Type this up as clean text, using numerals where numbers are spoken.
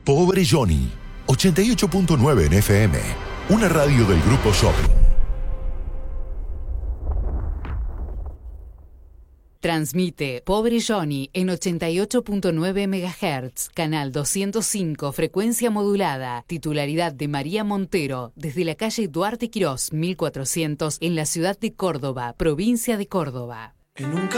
Pobre Johnny, 88.9 en FM, una radio del Grupo Shopping. Transmite Pobre Johnny en 88.9 MHz, canal 205, frecuencia modulada, titularidad de María Montero, desde la calle Duarte Quirós, 1400, en la ciudad de Córdoba, provincia de Córdoba.